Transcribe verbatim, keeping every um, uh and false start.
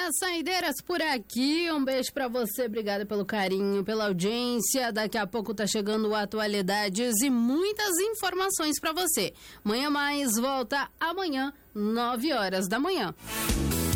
Saideiras por aqui, um beijo pra você, obrigada pelo carinho, pela audiência. Daqui a pouco tá chegando atualidades e muitas informações pra você. Manhã Mais volta amanhã, nove horas da manhã.